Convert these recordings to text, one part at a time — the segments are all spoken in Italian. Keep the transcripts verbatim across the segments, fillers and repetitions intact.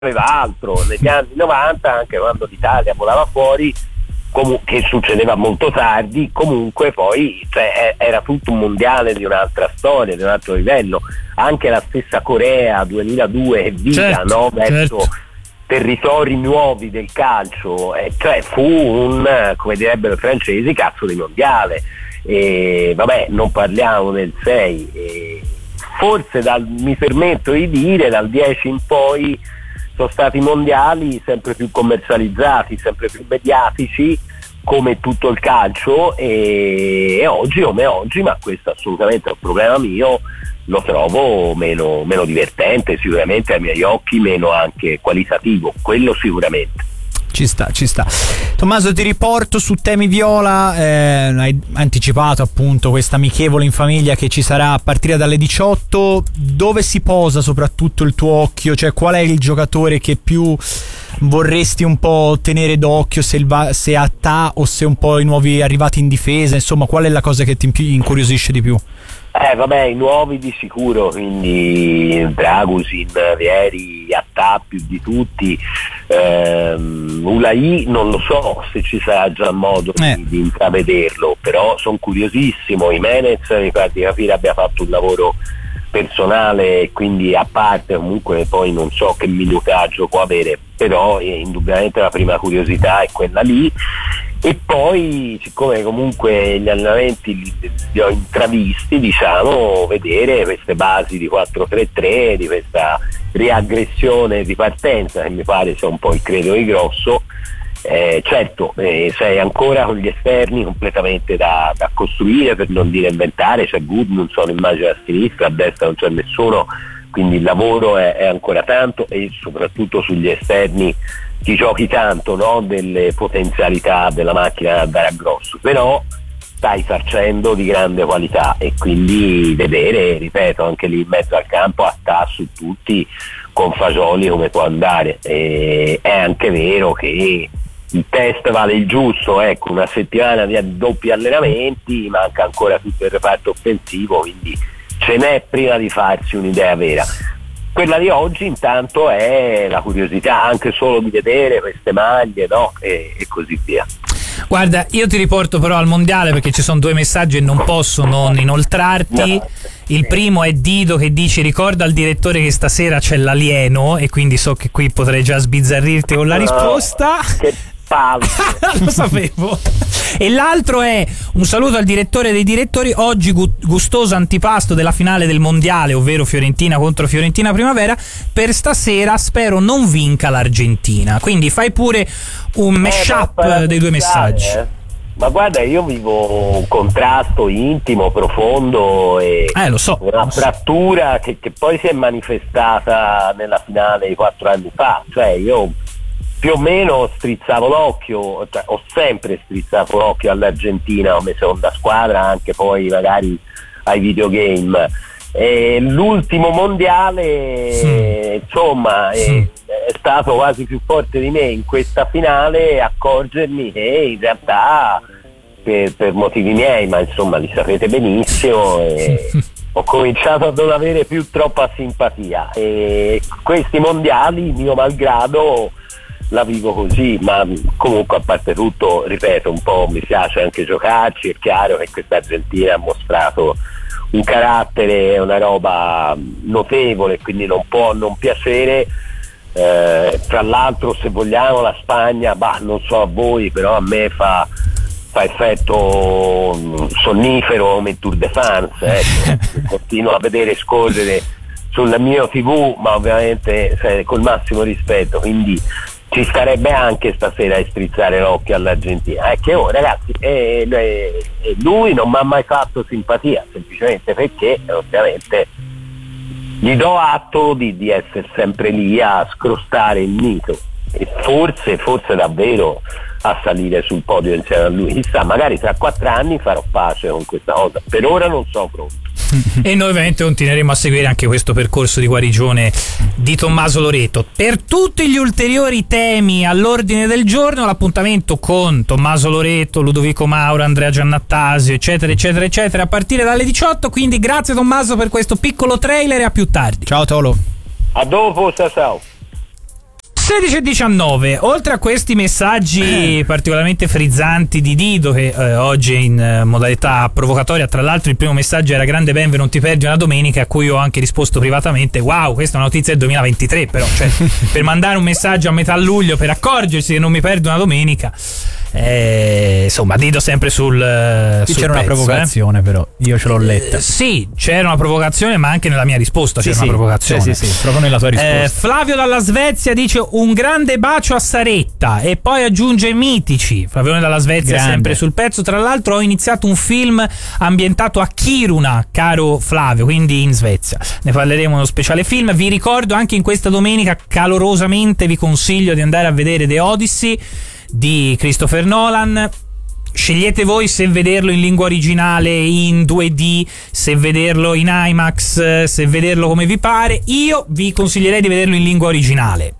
aveva altro. Negli anni novanta, anche quando l'Italia volava fuori, comu- che succedeva molto tardi, comunque poi cioè, era tutto un mondiale di un'altra storia, di un altro livello. Anche la stessa Corea duemiladue è vita, certo, no? Verso certo. territori nuovi del calcio, eh, cioè fu un, come direbbero i francesi, cazzo di mondiale. E vabbè, non parliamo del sei, e forse dal, mi permetto di dire dal dieci in poi sono stati mondiali sempre più commercializzati, sempre più mediatici, come tutto il calcio, e, e oggi come oggi, ma questo assolutamente è un problema mio, lo trovo meno, meno divertente, sicuramente ai miei occhi meno anche qualitativo, quello sicuramente. Ci sta, ci sta. Tommaso, ti riporto su Temi Viola, eh, hai anticipato appunto questa amichevole in famiglia che ci sarà a partire dalle diciotto. Dove si posa soprattutto il tuo occhio? Cioè, qual è il giocatore che più vorresti un po' tenere d'occhio, se, il va- se a Ta o se un po' i nuovi arrivati in difesa? Insomma, qual è la cosa che ti incuriosisce di più? Eh vabbè, i nuovi di sicuro, quindi Dragusin, Vieri, Attà più di tutti, ehm, Ulai non lo so se ci sarà già modo eh. di, di intravederlo, però sono curiosissimo. Jimenez mi pare di capire abbia fatto un lavoro personale, quindi a parte comunque poi non so che minutaggio può avere, però eh, indubbiamente la prima curiosità è quella lì. E poi, siccome comunque gli allenamenti li, li ho intravisti, diciamo, vedere queste basi di quattro tre tre, di questa riaggressione di partenza che mi pare sia un po' il credo di grosso. Eh, certo, eh, sei ancora con gli esterni completamente da, da costruire, per non dire inventare. C'è Gudmundsson, immagino, a sinistra, a destra non c'è nessuno, quindi il lavoro è, è ancora tanto, e soprattutto sugli esterni ti giochi tanto, no? Delle potenzialità della macchina da andare a grosso, però stai facendo di grande qualità, e quindi vedere, ripeto, anche lì in mezzo al campo a tasso su tutti con Fagioli come può andare. E è anche vero che il test vale il giusto, ecco, una settimana di doppi allenamenti, manca ancora tutto il reparto offensivo, quindi ce n'è prima di farsi un'idea vera. Quella di oggi intanto è la curiosità anche solo di vedere queste maglie, no? E, e così via. Guarda, io ti riporto però al mondiale, perché ci sono due messaggi e non posso non inoltrarti. No. Il primo è Dido che dice: ricorda al direttore che stasera c'è l'alieno, e quindi so che qui potrei già sbizzarrirti con la risposta. No, che lo sapevo. E l'altro è un saluto al direttore dei direttori, oggi gu- gustoso antipasto della finale del mondiale, ovvero Fiorentina contro Fiorentina Primavera. Per stasera spero non vinca l'Argentina. Quindi fai pure un mashup eh, dei due messaggi. Eh. Ma guarda, io vivo un contrasto intimo, profondo, e eh, lo so, una lo so. frattura che, che poi si è manifestata nella finale di quattro anni fa. Cioè io più o meno strizzavo l'occhio, cioè ho sempre strizzato l'occhio all'Argentina come seconda squadra, anche poi magari ai videogame. E l'ultimo mondiale, sì. insomma, sì. è, è stato quasi più forte di me in questa finale, accorgermi che in realtà per, per motivi miei, ma insomma li sapete benissimo, e ho cominciato a non avere più troppa simpatia, e questi mondiali, mio malgrado, la vivo così. Ma comunque, a parte tutto, ripeto, un po' mi piace anche giocarci. È chiaro che questa Argentina ha mostrato un carattere, una roba notevole, quindi non può non piacere. Eh, tra l'altro, se vogliamo, la Spagna, bah, non so a voi, però a me fa, fa effetto sonnifero come il Tour de France, ecco. Continuo a vedere scorrere sulla mia tivù, ma ovviamente cioè, col massimo rispetto, quindi ci starebbe anche stasera a strizzare l'occhio all'Argentina. È che oh, ragazzi, eh, eh, lui non mi ha mai fatto simpatia, semplicemente perché ovviamente gli do atto di, di essere sempre lì a scrostare il mito, e forse, forse davvero a salire sul podio insieme a lui. Chissà, magari tra quattro anni farò pace con questa cosa, per ora non sono pronto. E noi ovviamente continueremo a seguire anche questo percorso di guarigione di Tommaso Loreto. Per tutti gli ulteriori temi all'ordine del giorno, l'appuntamento con Tommaso Loreto, Ludovico Mauro, Andrea Giannattasio, eccetera eccetera eccetera, a partire dalle diciotto. Quindi grazie Tommaso per questo piccolo trailer, e a più tardi. Ciao Tolo. A dopo, ciao ciao. sedici e diciannove, oltre a questi messaggi particolarmente frizzanti di Dido che eh, oggi è in eh, modalità provocatoria, tra l'altro il primo messaggio era grande Benve, non ti perdi una domenica, a cui ho anche risposto privatamente wow, questa è una notizia del duemilaventitré, però cioè, per mandare un messaggio a metà luglio per accorgersi che non mi perdo una domenica, eh, insomma Dido sempre sul, Qui sul c'era pezzo, una provocazione eh. però io ce l'ho letta. Eh, sì, c'era una provocazione, ma anche nella mia risposta sì, c'era sì, una provocazione. Sì, sì, sì, proprio nella tua risposta. Eh, Flavio dalla Svezia dice un grande bacio a Saretta e poi aggiunge mitici. Flavio dalla Svezia grande. Sempre sul pezzo. Tra l'altro ho iniziato un film ambientato a Kiruna, caro Flavio, quindi in Svezia. Ne parleremo in uno speciale film. Vi ricordo anche in questa domenica calorosamente vi consiglio di andare a vedere The Odyssey di Christopher Nolan. Scegliete voi se vederlo in lingua originale, in due D, se vederlo in IMAX, se vederlo come vi pare. Io vi consiglierei di vederlo in lingua originale.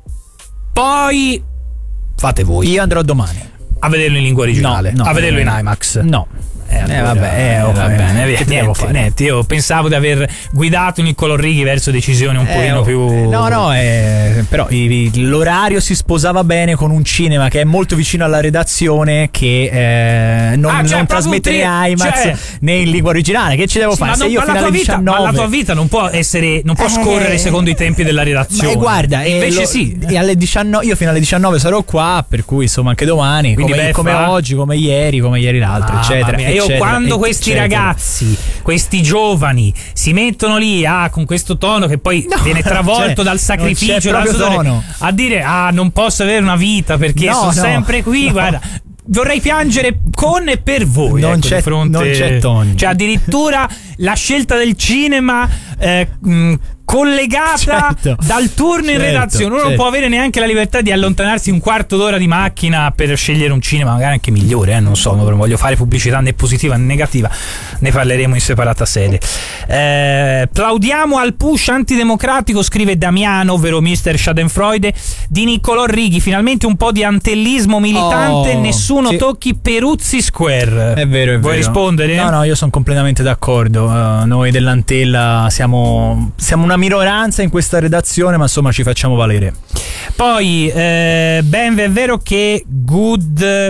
Poi fate voi. Io andrò domani a vederlo in lingua originale, no, no, a vederlo no, in IMAX. No. Eh, allora, eh vabbè, eh, eh, oh, va eh, bene, che niente, devo fare? niente, io pensavo di aver guidato Niccolò Righi verso decisioni un eh, pochino oh, più no no eh, però i, l'orario si sposava bene con un cinema che è molto vicino alla redazione, che eh, non, ah, cioè, non trasmette né IMAX cioè, né in lingua originale. Che ci devo sì, fare? Ma, Se non, io ma, fino la alle vita, diciannove ma la tua vita non può essere, non può eh, scorrere secondo i tempi della redazione. Ma guarda, invece lo, sì. E alle diciannove, io fino alle diciannove sarò qua, per cui insomma anche domani, Quindi come, come oggi, come ieri, come ieri l'altro, ah, eccetera, io eccetera. quando questi eccetera. ragazzi, questi giovani si mettono lì ah, con questo tono che poi no, viene travolto cioè, dal sacrificio, dal tono. a dire ah non posso avere una vita perché no, sono no, sempre qui, no. Guarda, vorrei piangere con e per voi. Non, ecco, c'è, di fronte, non c'è tono. Cioè addirittura la scelta del cinema eh, mh, collegata certo, dal turno certo, in redazione. Uno certo. non può avere neanche la libertà di allontanarsi un quarto d'ora di macchina per scegliere un cinema magari anche migliore, eh? Non so, non voglio fare pubblicità né positiva né negativa, ne parleremo in separata sede. Eh, plaudiamo al push antidemocratico, scrive Damiano, ovvero mister Schadenfreude, di Niccolò Righi, finalmente un po' di antellismo militante, oh, nessuno sì. tocchi Peruzzi Square. È vero, è Vuoi vero. rispondere? No, no, io sono completamente d'accordo. Uh, noi dell'Antella siamo, siamo una minoranza in questa redazione, ma insomma ci facciamo valere. Poi eh, Benve, è vero che Good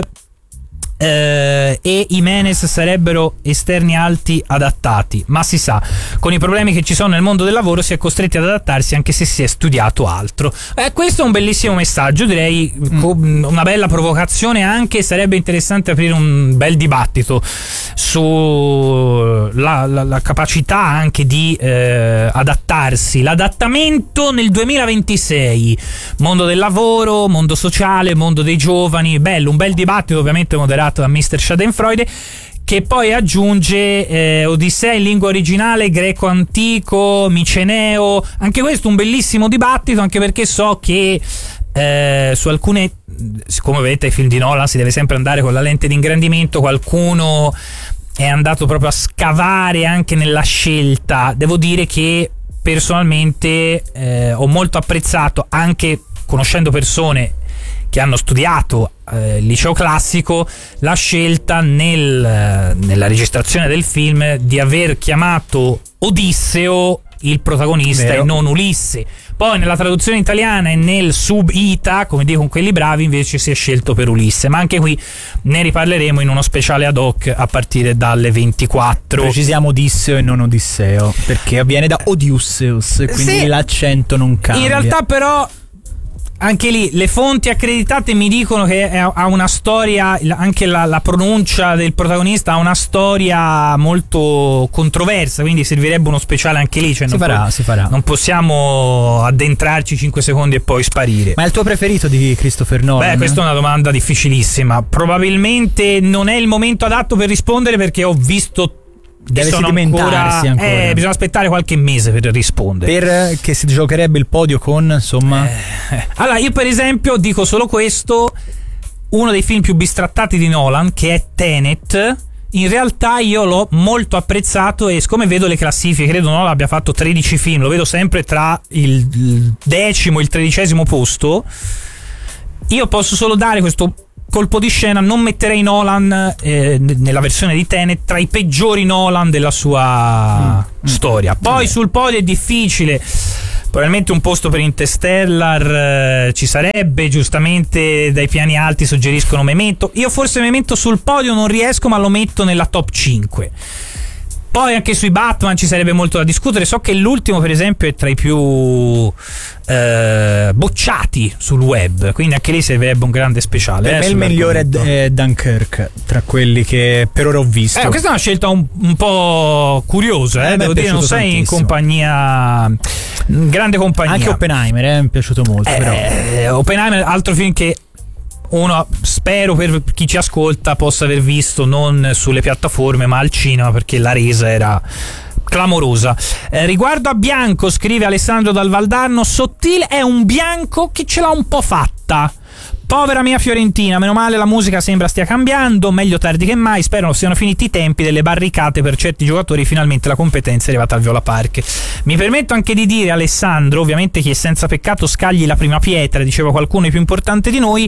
eh, e Jimenez sarebbero esterni alti adattati, ma si sa, con i problemi che ci sono nel mondo del lavoro si è costretti ad adattarsi anche se si è studiato altro. Eh, questo è un bellissimo messaggio, direi mm. una bella provocazione, anche sarebbe interessante aprire un bel dibattito su la, la, la capacità anche di eh, adattarsi, l'adattamento nel duemilaventisei, mondo del lavoro, mondo sociale, mondo dei giovani. Bello, un bel dibattito ovviamente moderato da mister Schadenfreude, che poi aggiunge eh, Odissea in lingua originale, greco antico, miceneo. Anche questo un bellissimo dibattito, anche perché so che eh, su alcune, siccome vedete i film di Nolan si deve sempre andare con la lente di ingrandimento, qualcuno è andato proprio a scavare anche nella scelta. Devo dire che personalmente eh, ho molto apprezzato, anche conoscendo persone che hanno studiato eh, liceo classico, la scelta nel, nella registrazione del film di aver chiamato Odisseo il protagonista Vero. e non Ulisse. Poi nella traduzione italiana e nel sub-ita, come dicono quelli bravi, invece si è scelto per Ulisse, ma anche qui ne riparleremo in uno speciale ad hoc a partire dalle ventiquattro. Precisiamo Odisseo e non Odisseo, perché avviene da Odiusseus, quindi sì, l'accento non cambia. In realtà però anche lì le fonti accreditate mi dicono che ha una storia, anche la, la pronuncia del protagonista ha una storia molto controversa, quindi servirebbe uno speciale anche lì, cioè si non farà, po- si farà. Non possiamo addentrarci cinque secondi e poi sparire. Ma è il tuo preferito di Christopher Nolan? Beh, questa è una domanda difficilissima. Probabilmente non è il momento adatto per rispondere, perché ho visto Deve sono sedimentarsi ancora, ancora. Eh, bisogna aspettare qualche mese per rispondere. Per che si giocherebbe il podio con, insomma. Eh, allora, io per esempio dico solo questo: uno dei film più bistrattati di Nolan, che è Tenet. In realtà io l'ho molto apprezzato, e siccome vedo le classifiche, credo Nolan abbia fatto tredici film, lo vedo sempre tra il decimo e il tredicesimo posto. Io posso solo dare questo colpo di scena, non metterei Nolan eh, nella versione di Tenet tra i peggiori Nolan della sua mm. storia. Poi mm. sul podio è difficile, probabilmente un posto per Interstellar eh, ci sarebbe, giustamente dai piani alti suggeriscono Memento. Io forse Memento sul podio non riesco, ma lo metto nella top cinque. Poi anche sui Batman ci sarebbe molto da discutere. So che l'ultimo, per esempio, è tra i più eh, bocciati sul web, quindi anche lì servirebbe un grande speciale. Per eh, me il migliore è, è Dunkirk, tra quelli che per ora ho visto. Eh, questa è una scelta un, un po' curiosa, eh, eh, devo dire, non sei tantissimo in compagnia, grande compagnia. Anche Oppenheimer eh, mi è piaciuto molto. Eh, però. Oppenheimer, altro film che uno, spero per chi ci ascolta, possa aver visto non sulle piattaforme ma al cinema, perché la resa era clamorosa. Eh, riguardo a Bianco, scrive Alessandro Dal Valdarno, Sottile è un Bianco che ce l'ha un po' fatta. Povera mia Fiorentina, meno male la musica sembra stia cambiando, meglio tardi che mai, spero siano finiti i tempi delle barricate per certi giocatori, finalmente la competenza è arrivata al Viola Park. Mi permetto anche di dire, Alessandro, ovviamente chi è senza peccato scagli la prima pietra, diceva qualcuno, è più importante di noi.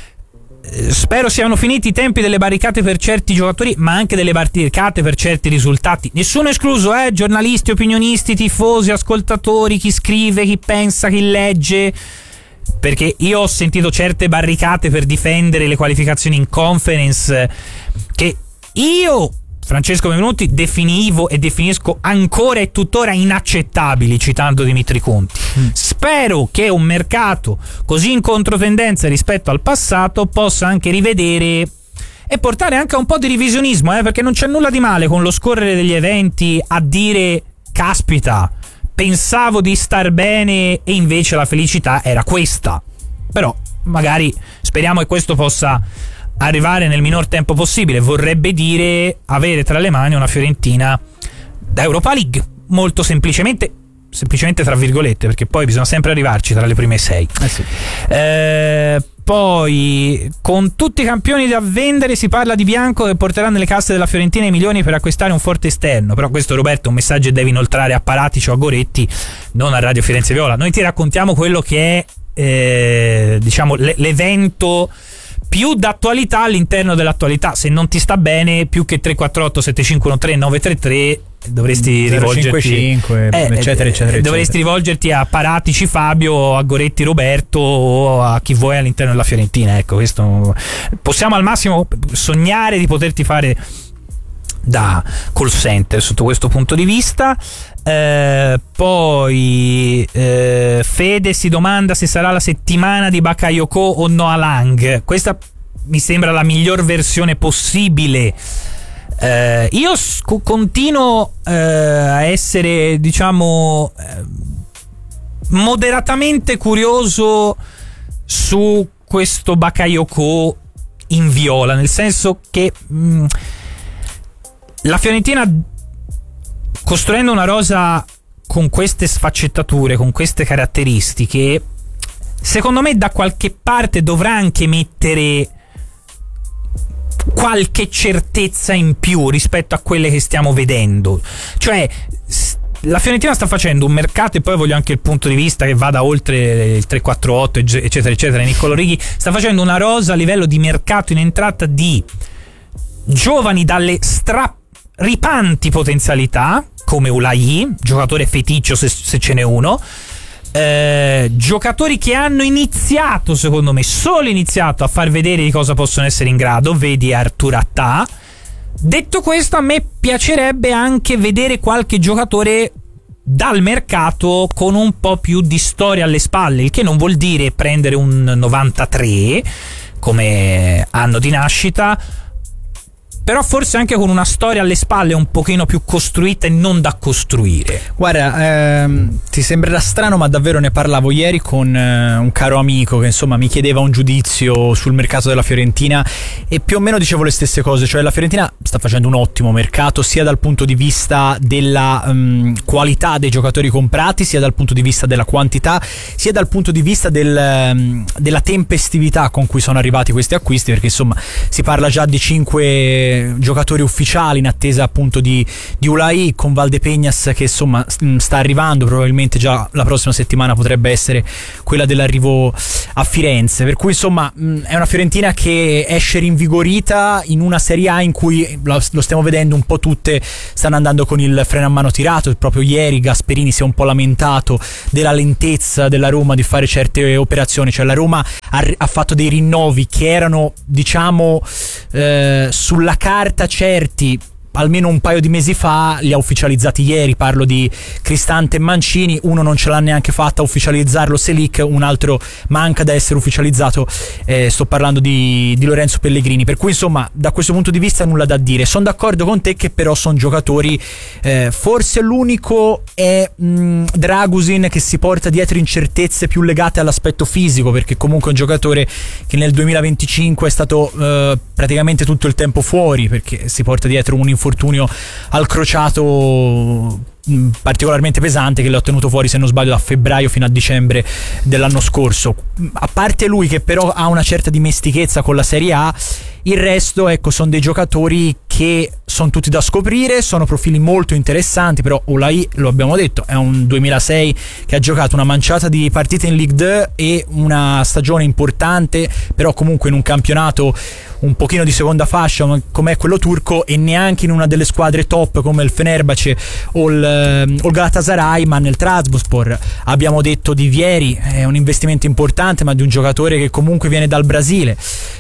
Spero siano finiti i tempi delle barricate per certi giocatori, ma anche delle barricate per certi risultati. Nessuno escluso, eh? Giornalisti, opinionisti, tifosi, ascoltatori, chi scrive, chi pensa, chi legge. Perché io ho sentito certe barricate per difendere le qualificazioni in conference che io, Francesco Benvenuti, definivo e definisco ancora e tuttora inaccettabili, citando Dimitri Conti. Mm. Spero che un mercato così in controtendenza rispetto al passato possa anche rivedere e portare anche a un po' di revisionismo, eh, perché non c'è nulla di male con lo scorrere degli eventi a dire caspita, pensavo di star bene e invece la felicità era questa. Però magari speriamo che questo possa arrivare nel minor tempo possibile. Vorrebbe dire avere tra le mani una Fiorentina da Europa League, molto semplicemente, semplicemente tra virgolette, perché poi bisogna sempre arrivarci tra le prime sei. Eh sì. eh, poi con tutti i campioni da vendere si parla di Bianco che porterà nelle casse della Fiorentina i milioni per acquistare un forte esterno. Però questo, Roberto, è un messaggio che devi inoltrare a Paratici o a Goretti, non a Radio Firenze Viola. Noi ti raccontiamo quello che è eh, diciamo l'evento più d'attualità all'interno dell'attualità. Se non ti sta bene, più che tre quattro otto sette cinque uno tre nove tre tre dovresti rivolgerti cinque, eh, eccetera, eccetera, dovresti eccetera. rivolgerti a Paratici Fabio, a Goretti Roberto o a chi vuoi all'interno della Fiorentina. Ecco, questo possiamo al massimo sognare di poterti fare da call center sotto questo punto di vista. Eh, poi eh, Fede si domanda se sarà la settimana di Bakayoko o Noah Lang. Questa mi sembra la miglior versione possibile. Eh, io sc- continuo eh, a essere, diciamo, eh, moderatamente curioso su questo Bakayoko in viola, nel senso che mh, la Fiorentina, costruendo una rosa con queste sfaccettature, con queste caratteristiche, secondo me da qualche parte dovrà anche mettere qualche certezza in più rispetto a quelle che stiamo vedendo. Cioè, la Fiorentina sta facendo un mercato, e poi voglio anche il punto di vista che vada oltre il tre quattro otto eccetera eccetera. Niccolò Righi sta facendo una rosa a livello di mercato in entrata di giovani dalle straripanti potenzialità come Ulayi, giocatore feticcio se, se ce n'è uno, eh, giocatori che hanno iniziato, secondo me solo iniziato a far vedere di cosa possono essere in grado, vedi Artur Attà. Detto questo, a me piacerebbe anche vedere qualche giocatore dal mercato con un po' più di storia alle spalle, il che non vuol dire prendere un novantatré come anno di nascita, però forse anche con una storia alle spalle un pochino più costruita e non da costruire. Guarda, ehm, ti sembrerà strano, ma davvero ne parlavo ieri con eh, un caro amico che insomma mi chiedeva un giudizio sul mercato della Fiorentina e più o meno dicevo le stesse cose. Cioè, la Fiorentina sta facendo un ottimo mercato sia dal punto di vista della um, qualità dei giocatori comprati, sia dal punto di vista della quantità, sia dal punto di vista del, um, della tempestività con cui sono arrivati questi acquisti, perché insomma si parla già di cinque eh, giocatori ufficiali in attesa appunto di, di Ulai, con Valdepeñas che insomma sta arrivando, probabilmente già la prossima settimana potrebbe essere quella dell'arrivo a Firenze, per cui insomma mh, è una Fiorentina che esce rinvigorita in una Serie A in cui lo, lo stiamo vedendo un po' tutte stanno andando con il freno a mano tirato. Proprio ieri Gasperini si è un po' lamentato della lentezza della Roma di fare certe operazioni, cioè la Roma ha, ha fatto dei rinnovi che erano diciamo eh, sulla carta certi almeno un paio di mesi fa, li ha ufficializzati ieri. Parlo di Cristante e Mancini, uno non ce l'ha neanche fatta a ufficializzarlo Selic, un altro manca da essere ufficializzato, eh, sto parlando di, di Lorenzo Pellegrini, per cui insomma da questo punto di vista nulla da dire. Sono d'accordo con te che però sono giocatori, eh, forse l'unico è mh, Dragusin, che si porta dietro incertezze più legate all'aspetto fisico, perché comunque è un giocatore che nel duemilaventicinque è stato eh, praticamente tutto il tempo fuori, perché si porta dietro un infortunio al crociato particolarmente pesante che l'ha tenuto fuori, se non sbaglio, da febbraio fino a dicembre dell'anno scorso. A parte lui, che però ha una certa dimestichezza con la Serie A, il resto, ecco, sono dei giocatori che sono tutti da scoprire, sono profili molto interessanti. Però Ulai, lo abbiamo detto, è un duemilasei che ha giocato una manciata di partite in Ligue due e una stagione importante, però comunque in un campionato un pochino di seconda fascia come è quello turco, e neanche in una delle squadre top come il Fenerbahce o il, o il Galatasaray, ma nel Trabzonspor. Abbiamo detto di Vieri, è un investimento importante, ma di un giocatore che comunque viene dal Brasile.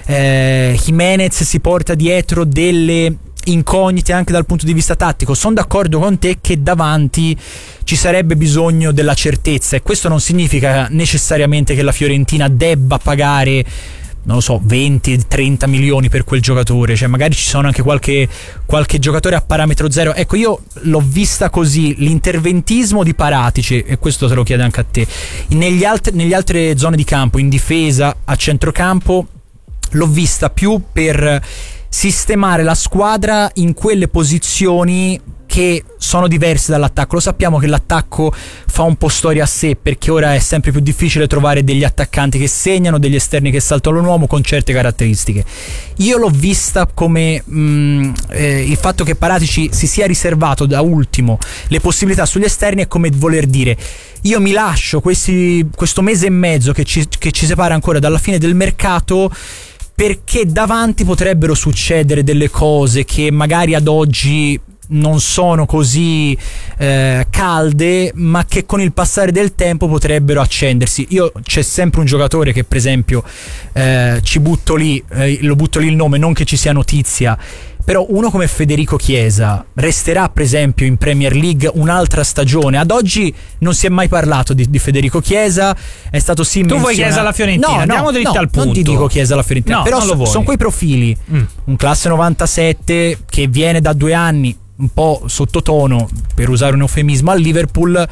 eh, Jimenez si porta dietro delle incognite anche dal punto di vista tattico. Sono d'accordo con te che davanti ci sarebbe bisogno della certezza, e questo non significa necessariamente che la Fiorentina debba pagare, non lo so, venti trenta milioni per quel giocatore. Cioè magari ci sono anche qualche, qualche giocatore a parametro zero. Ecco, io l'ho vista così l'interventismo di Paratici, e questo te lo chiedo anche a te, negli alt- negli altre zone di campo, in difesa, a centrocampo, l'ho vista più per sistemare la squadra in quelle posizioni che sono diverse dall'attacco. Lo sappiamo che l'attacco fa un po' storia a sé, perché ora è sempre più difficile trovare degli attaccanti che segnano, degli esterni che saltano l'uomo con certe caratteristiche. Io l'ho vista come mh, eh, il fatto che Paratici si sia riservato da ultimo le possibilità sugli esterni è come voler dire: io mi lascio questi, questo mese e mezzo che ci, che ci separa ancora dalla fine del mercato, perché davanti potrebbero succedere delle cose che magari ad oggi non sono così eh, calde, ma che con il passare del tempo potrebbero accendersi. Io c'è sempre un giocatore che per esempio eh, ci butto lì, eh, lo butto lì il nome, non che ci sia notizia, però uno come Federico Chiesa resterà per esempio in Premier League un'altra stagione. Ad oggi non si è mai parlato di, di Federico Chiesa, è stato sì tu menzionato. vuoi Chiesa alla Fiorentina? No, andiamo no, dritto no, al punto. non ti dico Chiesa alla Fiorentina, no, però sono so, quei profili, mm. un classe novantasette che viene da due anni un po' sottotono, per usare un eufemismo, al Liverpool.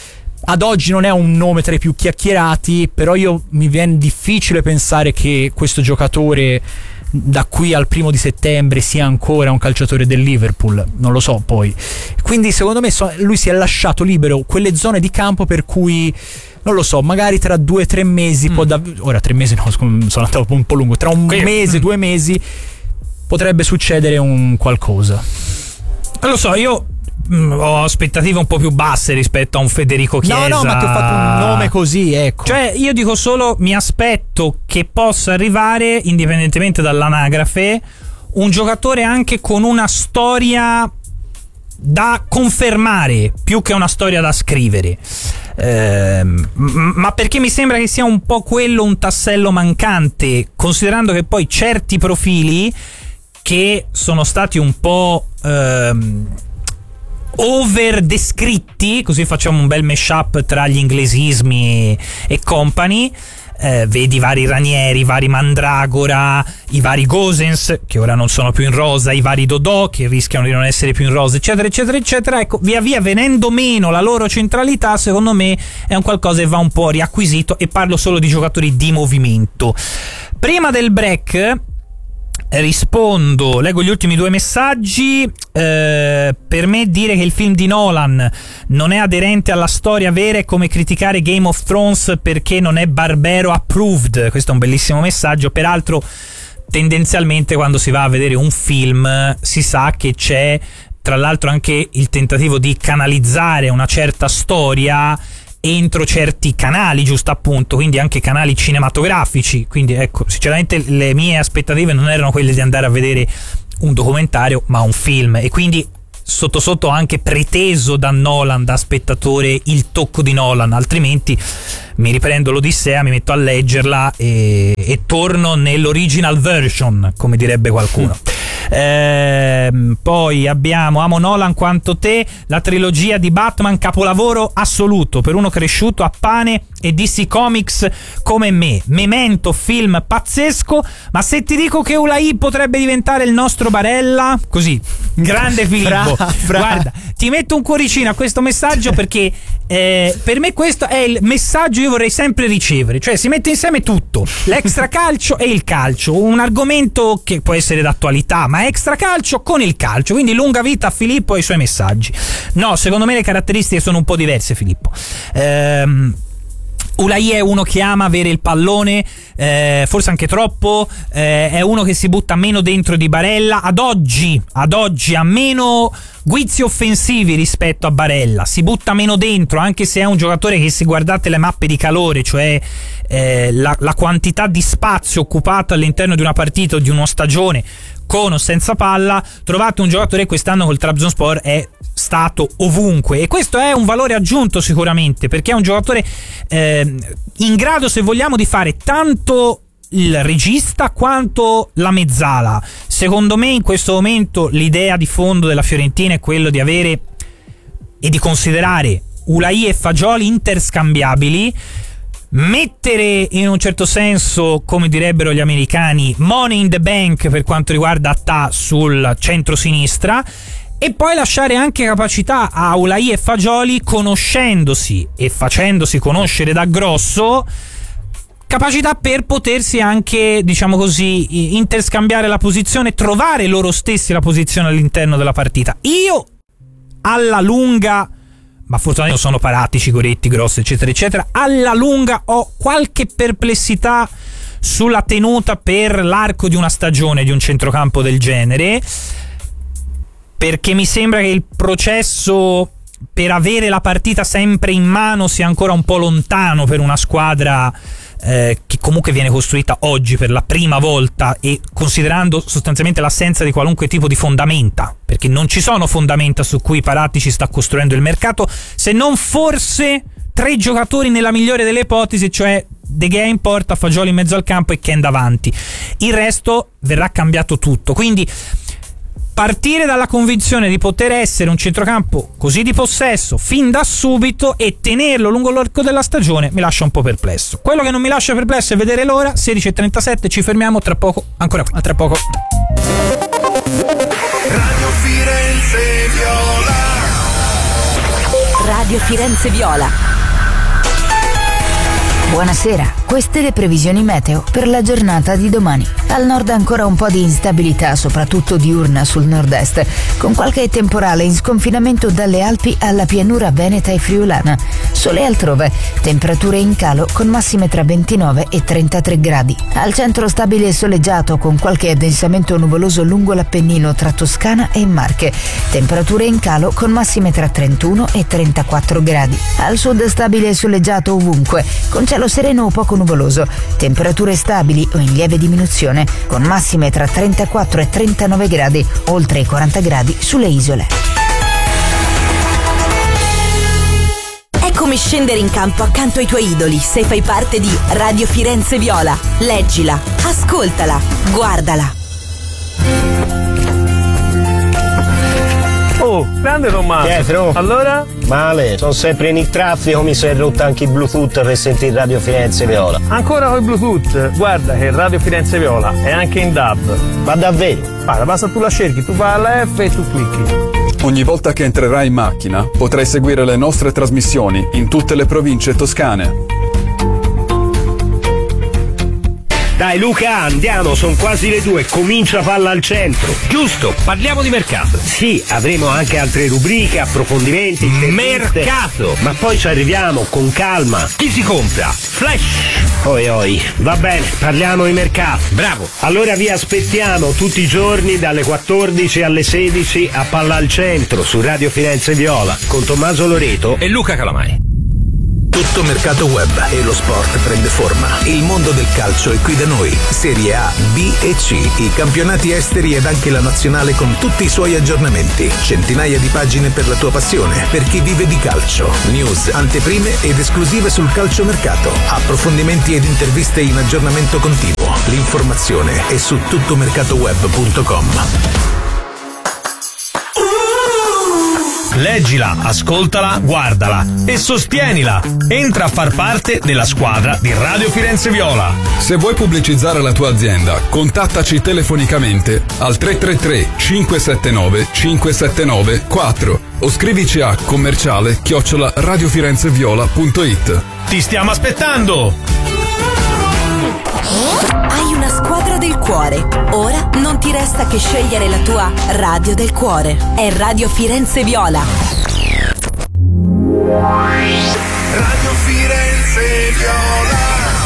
Ad oggi non è un nome tra i più chiacchierati, però io mi viene difficile pensare che questo giocatore da qui al primo di settembre sia ancora un calciatore del Liverpool, non lo so poi. Quindi secondo me so, lui si è lasciato libero quelle zone di campo per cui, non lo so, magari tra due o tre mesi mm. può da, ora tre mesi no, sono andato un po' lungo, tra un Qui, mese, mm. due mesi potrebbe succedere un qualcosa. Non lo so, io mh, ho aspettative un po' più basse rispetto a un Federico Chiesa. No, no, ma ti ho fatto un nome così, ecco. Cioè, io dico solo, mi aspetto che possa arrivare, indipendentemente dall'anagrafe, un giocatore anche con una storia da confermare, più che una storia da scrivere. Eh, ma perché mi sembra che sia un po' quello un tassello mancante, considerando che poi certi profili che sono stati un po' ehm, over descritti, così facciamo un bel mashup tra gli inglesismi e company, eh, vedi i vari Ranieri, i vari Mandragora, i vari Gosens che ora non sono più in rosa, i vari Dodò che rischiano di non essere più in rosa, eccetera eccetera eccetera. Ecco, via via venendo meno la loro centralità, secondo me è un qualcosa che va un po' riacquisito, e parlo solo di giocatori di movimento. Prima del break rispondo, leggo gli ultimi due messaggi. Eh, per me dire che il film di Nolan non è aderente alla storia vera è come criticare Game of Thrones perché non è Barbero approved. Questo è un bellissimo messaggio, peraltro tendenzialmente quando si va a vedere un film si sa che c'è tra l'altro anche il tentativo di canalizzare una certa storia entro certi canali, giusto appunto, quindi anche canali cinematografici. Quindi ecco, sinceramente le mie aspettative non erano quelle di andare a vedere un documentario ma un film, e quindi sotto sotto anche preteso da Nolan, da spettatore, il tocco di Nolan, altrimenti mi riprendo l'Odissea, mi metto a leggerla e, e torno nell'original version, come direbbe qualcuno. Eh, poi abbiamo Amo Nolan quanto te, la trilogia di Batman, capolavoro assoluto per uno cresciuto a pane e D C Comics come me. Memento, film pazzesco, ma se ti dico che Ulai potrebbe diventare il nostro Barella, così, grande Filippo, fra, fra. Guarda, ti metto un cuoricino a questo messaggio perché eh, per me questo è il messaggio che io vorrei sempre ricevere, cioè si mette insieme tutto, l'extracalcio e il calcio, un argomento che può essere d'attualità, ma extracalcio con il calcio, quindi lunga vita a Filippo e i suoi messaggi. No, secondo me le caratteristiche sono un po' diverse, Filippo. Ehm Ulai è uno che ama avere il pallone, eh, forse anche troppo, eh, è uno che si butta meno dentro di Barella, ad oggi, ad oggi ha meno guizzi offensivi rispetto a Barella, si butta meno dentro, anche se è un giocatore che, se guardate le mappe di calore, cioè eh, la, la quantità di spazio occupato all'interno di una partita o di uno stagione con o senza palla, trovate un giocatore che quest'anno col Trabzonspor è stato ovunque, e questo è un valore aggiunto sicuramente, perché è un giocatore eh, in grado, se vogliamo, di fare tanto il regista quanto la mezzala. Secondo me in questo momento l'idea di fondo della Fiorentina è quello di avere e di considerare Ulai e Fagioli interscambiabili, mettere in un certo senso, come direbbero gli americani, money in the bank per quanto riguarda Attà sul centro-sinistra, e poi lasciare anche capacità a Ulai e Fagioli, conoscendosi e facendosi conoscere da grosso, capacità per potersi anche, diciamo così, interscambiare la posizione, trovare loro stessi la posizione all'interno della partita. Io alla lunga, ma fortunatamente sono parati Cicoretti, Grosso eccetera eccetera, alla lunga ho qualche perplessità sulla tenuta per l'arco di una stagione di un centrocampo del genere, perché mi sembra che il processo per avere la partita sempre in mano sia ancora un po' lontano per una squadra eh, che comunque viene costruita oggi per la prima volta, e considerando sostanzialmente l'assenza di qualunque tipo di fondamenta, perché non ci sono fondamenta su cui Paratici sta costruendo il mercato, se non forse tre giocatori nella migliore delle ipotesi, cioè De Gea in porta, Fagioli in mezzo al campo e Ken davanti. Il resto verrà cambiato tutto, quindi partire dalla convinzione di poter essere un centrocampo così di possesso fin da subito e tenerlo lungo l'arco della stagione mi lascia un po' perplesso. Quello che non mi lascia perplesso è vedere l'ora. Sedici e trentasette, ci fermiamo, tra poco, ancora qui, a tra poco. Radio Firenze Viola. Radio Firenze Viola. Buonasera, queste le previsioni meteo per la giornata di domani. Al nord ancora un po' di instabilità, soprattutto diurna sul nord-est, con qualche temporale in sconfinamento dalle Alpi alla pianura veneta e friulana. Sole altrove, temperature in calo con massime tra ventinove e trentatré gradi. Al centro stabile e soleggiato con qualche addensamento nuvoloso lungo l'Appennino tra Toscana e Marche. Temperature in calo con massime tra trentuno e trentaquattro gradi. Al sud stabile e soleggiato ovunque, con cielo sereno o poco nuvoloso, temperature stabili o in lieve diminuzione, con massime tra trentaquattro e trentanove gradi, oltre i quaranta gradi sulle isole. È come scendere in campo accanto ai tuoi idoli se fai parte di Radio Firenze Viola. Leggila, ascoltala, guardala. Oh, grande Tommaso. Pietro. Allora? Male, sono sempre in il traffico, mi si è rotto anche il Bluetooth per sentire Radio Firenze Viola. Ancora con il Bluetooth? Guarda che Radio Firenze Viola è anche in D A B. Ma davvero? Guarda, basta tu la cerchi, tu vai alla F e tu clicchi. Ogni volta che entrerai in macchina potrai seguire le nostre trasmissioni in tutte le province toscane. Dai Luca, andiamo, sono quasi le due, comincia Palla al Centro. Giusto, parliamo di mercato. Sì, avremo anche altre rubriche, approfondimenti. Mercato! Ma poi ci arriviamo, con calma. Chi si compra? Flash! Oi oi, va bene, parliamo di mercato. Bravo! Allora vi aspettiamo tutti i giorni dalle quattordici alle sedici a Palla al Centro su Radio Firenze Viola con Tommaso Loreto e Luca Calamai. Tutto mercato web e lo sport prende forma. Il mondo del calcio è qui da noi. Serie A, B e C, i campionati esteri ed anche la nazionale con tutti i suoi aggiornamenti. Centinaia di pagine per la tua passione, per chi vive di calcio. News, anteprime ed esclusive sul calciomercato. Approfondimenti ed interviste in aggiornamento continuo. L'informazione è su tuttomercatoweb punto com. Leggila, ascoltala, guardala e sostienila. Entra a far parte della squadra di Radio Firenze Viola. Se vuoi pubblicizzare la tua azienda, contattaci telefonicamente al tre tre tre cinque sette nove cinque sette nove quattro o scrivici a commerciale chiocciola radiofirenzeviola punto it. Ti stiamo aspettando! Hai una squadra del cuore. Ora non ti resta che scegliere la tua radio del cuore. È Radio Firenze Viola. Radio Firenze Viola.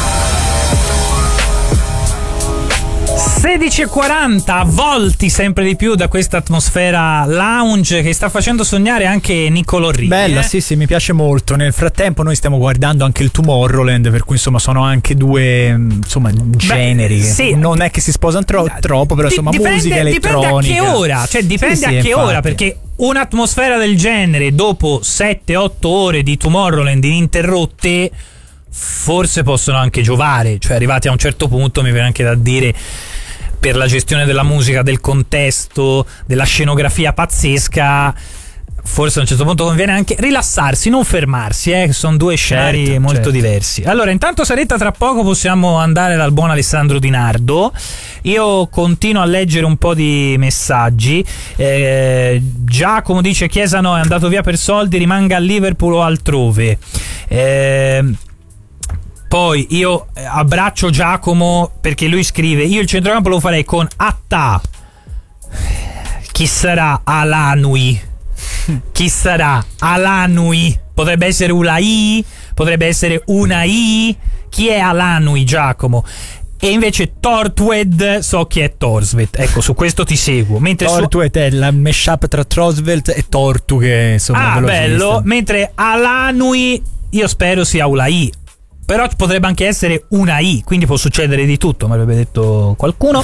sedici e quaranta, avvolti sempre di più da questa atmosfera lounge che sta facendo sognare anche Niccolò Righi. Bella, eh? sì, sì, mi piace molto. Nel frattempo noi stiamo guardando anche il Tomorrowland, per cui insomma sono anche due insomma generi. Beh, sì. Non è che si sposano tro- troppo, però insomma dipende, musica elettronica. Dipende a che ora, cioè dipende sì, a sì, che infatti. ora, perché un'atmosfera del genere dopo sette otto ore di Tomorrowland ininterrotte forse possono anche giovare, cioè arrivati a un certo punto mi viene anche da dire, per la gestione della musica, del contesto, della scenografia pazzesca, forse a un certo punto conviene anche rilassarsi, non fermarsi, eh, sono due scenari certo, molto certo. diversi. Allora, intanto Saretta, tra poco possiamo andare dal buon Alessandro Di Nardo. Io continuo a leggere un po' di messaggi. eh, Giacomo dice: Chiesa no, è andato via per soldi, rimanga a Liverpool o altrove. eh Poi io abbraccio Giacomo perché lui scrive: io il centrocampo lo farei con Atta. Chi sarà Alanui? Chi sarà Alanui? Potrebbe essere Ulai, potrebbe essere Unai. Chi è Alanui, Giacomo? E invece Tortwed, so chi è Torsvet. Ecco, su questo ti seguo. Mentre Tortwed su... è la mashup tra Trosvelt e Tortu, che insomma ah, bello. Mentre Alanui io spero sia Ulai. Però potrebbe anche essere una I, quindi può succedere di tutto, mi avrebbe detto qualcuno.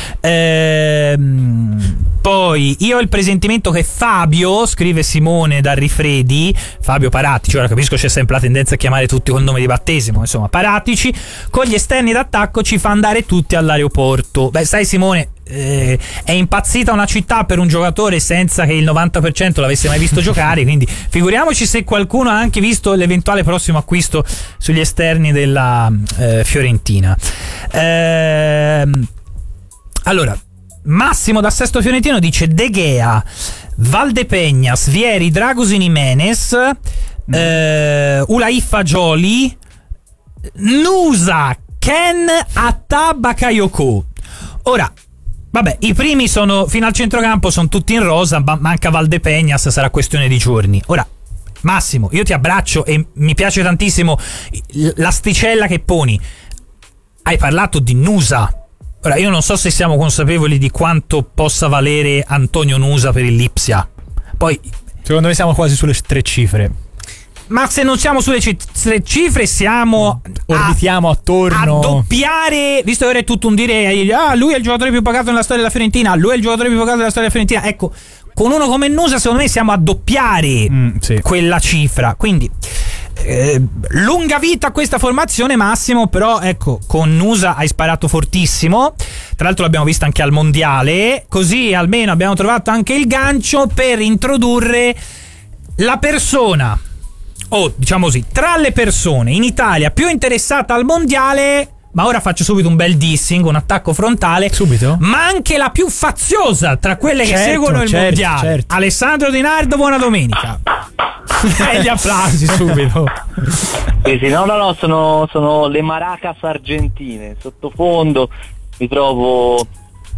Ehm, poi io ho il presentimento che Fabio, scrive Simone da Rifredi, Fabio Paratici, ora capisco c'è sempre la tendenza a chiamare tutti col nome di battesimo, insomma Paratici, con gli esterni d'attacco ci fa andare tutti all'aeroporto. Beh, sai Simone, eh, è impazzita una città per un giocatore senza che il novanta per cento l'avesse mai visto giocare, quindi figuriamoci se qualcuno ha anche visto l'eventuale prossimo acquisto sugli esterni della eh, Fiorentina. Ehm, allora, Massimo da Sesto Fiorentino dice: De Gea, Valdepeñas, Vieri, Dragosin, Jimenez, mm. eh, Ulai Fagioli, Nusa, Ken, Atta, Bakayoko. Ora, vabbè, i primi sono fino al centrocampo, sono tutti in rosa, ma manca Valdepeñas, sarà questione di giorni. Ora, Massimo, io ti abbraccio e mi piace tantissimo l'asticella che poni. Hai parlato di Nusa. Ora, io non so se siamo consapevoli di quanto possa valere Antonio Nusa per il Lipsia. Poi, secondo me siamo quasi sulle tre cifre. Ma se non siamo sulle c- tre cifre, siamo orbitiamo a, attorno a doppiare. Visto che ora è tutto un dire, ah, lui è il giocatore più pagato nella storia della Fiorentina, lui è il giocatore più pagato della storia della Fiorentina. Ecco, con uno come Nusa secondo me siamo a doppiare mm, sì. quella cifra. Quindi eh, lunga vita a questa formazione, Massimo. Però ecco, con Nusa hai sparato fortissimo. Tra l'altro l'abbiamo vista anche al mondiale, così almeno abbiamo trovato anche il gancio per introdurre la persona, o diciamo così, tra le persone in Italia più interessata al mondiale, ma ora faccio subito un bel dissing, un attacco frontale. Subito? Ma anche la più faziosa tra quelle certo, che seguono il certo, mondiale. Certo. Alessandro Di Nardo, buona domenica. E gli applausi subito. Sì, sì, no, no, no, sono, sono le maracas argentine. Sottofondo mi trovo uh,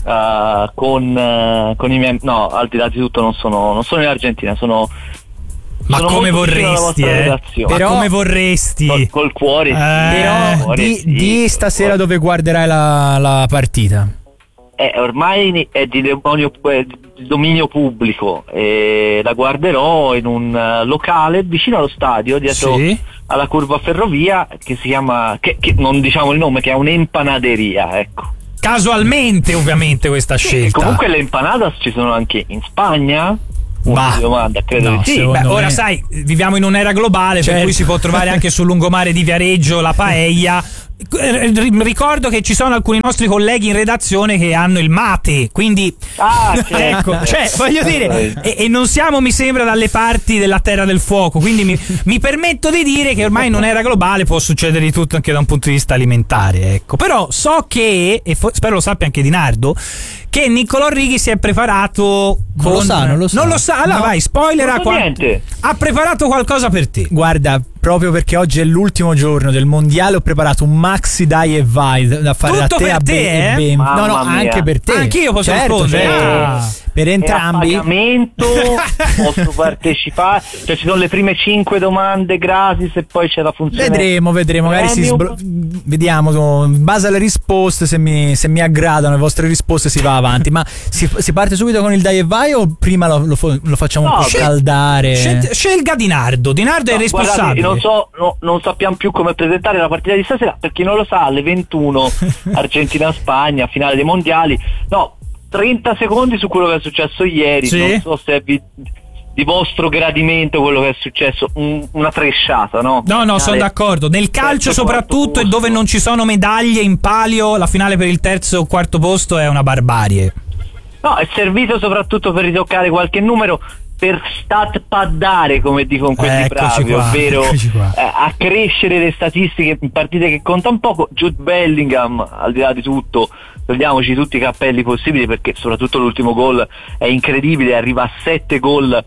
con, uh, con i miei. No, al di là di tutto non sono, non sono in Argentina, sono. Ma sono come vorresti, eh? Però, ma come vorresti? Col, col cuore, eh, sì, però cuore, di, sì, di stasera cuore. Dove guarderai la, la partita? Eh, ormai è di dominio, di dominio pubblico e la guarderò in un uh, locale vicino allo stadio, dietro sì. alla curva ferrovia, che si chiama, che, che non diciamo il nome, che è un'empanaderia, ecco. Casualmente, ovviamente, questa sì, scelta. Comunque le empanadas ci sono anche in Spagna. Una domanda, credo no, di sì. Beh, me... ora sai, viviamo in un'era globale, certo. per cui si può trovare anche sul lungomare di Viareggio la paella. Ricordo che ci sono alcuni nostri colleghi in redazione che hanno il mate, quindi ah, certo. ecco, cioè voglio dire, e, e non siamo, mi sembra, dalle parti della Terra del Fuoco, quindi mi, mi permetto di dire che ormai in un'era globale può succedere di tutto anche da un punto di vista alimentare, ecco. Però so che, e fo- spero lo sappia anche Di Nardo, che Niccolò Righi si è preparato con... Non lo sa, non lo sa. Non lo sa, allora no, vai, spoiler a qua... niente. Ha preparato qualcosa per te. Guarda, proprio perché oggi è l'ultimo giorno del mondiale, ho preparato un maxi dai e vai da fare tutto a te, per a te, be- eh? be- Mamma no, no, mia. anche per te. Anche io posso certo, rispondere. certo. Ah. Per entrambi. E a pagamento posso partecipare, cioè ci sono le prime cinque domande gratis e poi c'è la funzione. Vedremo, vedremo, magari si sblo- vediamo in base alle risposte, se mi, se mi aggradano le vostre risposte si va avanti. Ma si, si parte subito con il dai e vai o prima lo, lo, lo facciamo no, un po' scel- scaldare? Scel- scelga Di Nardo. Di Nardo no, è il responsabile. Guardate, non so, no, non sappiamo più come presentare la partita di stasera, per chi non lo sa, alle ventuno Argentina-Spagna, finale dei mondiali. No, trenta secondi su quello che è successo ieri, sì. Non so se è vi- di vostro gradimento quello che è successo, un, una tresciata, no? No, no, sono d'accordo. Nel calcio soprattutto, e dove non ci sono medaglie in palio, la finale per il terzo o quarto posto è una barbarie. No, è servito soprattutto per ritoccare qualche numero, per stat paddare, come dicono quelli eccoci bravi, qua, ovvero eh, accrescere le statistiche in partite che contano poco. Jude Bellingham, al di là di tutto, togliamoci tutti i cappelli possibili, perché soprattutto l'ultimo gol è incredibile, arriva a sette gol